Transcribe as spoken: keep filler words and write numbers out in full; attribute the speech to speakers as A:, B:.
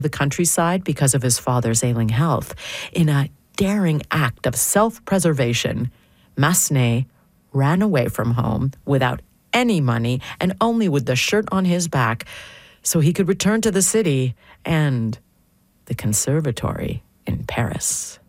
A: the countryside because of his father's ailing health. In a daring act of self-preservation, Massenet ran away from home without any money and only with the shirt on his back so he could return to the city and the conservatory in Paris.